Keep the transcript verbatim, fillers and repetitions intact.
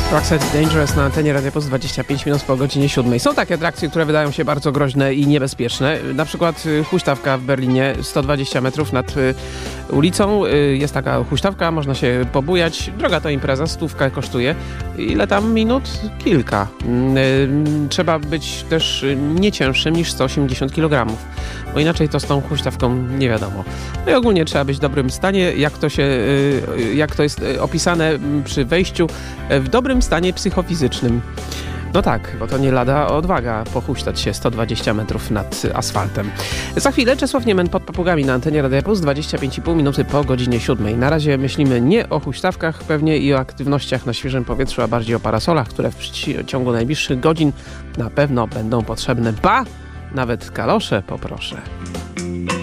Roxette Dangerous na antenie Radia Puls dwadzieścia pięć minut po godzinie siódmej. Są takie atrakcje, które wydają się bardzo groźne i niebezpieczne. Na przykład huśtawka w Berlinie, sto dwadzieścia metrów nad ulicą. Jest taka huśtawka, można się pobujać. Droga to impreza, stówka kosztuje. Ile tam minut? Kilka. Trzeba być też nie cięższym niż sto osiemdziesiąt kilogramów, bo inaczej to z tą huśtawką nie wiadomo. No i ogólnie trzeba być w dobrym stanie, jak to się, jak to jest opisane przy wejściu, w dobrym stanie psychofizycznym. No tak, bo to nie lada odwaga pochuśtać się sto dwadzieścia metrów nad asfaltem. Za chwilę Czesław Niemen pod papugami na antenie Radia Puls, dwadzieścia pięć i pół minuty po godzinie siódmej. Na razie myślimy nie o huśtawkach pewnie i o aktywnościach na świeżym powietrzu, a bardziej o parasolach, które w ciągu najbliższych godzin na pewno będą potrzebne. Ba! Nawet kalosze poproszę.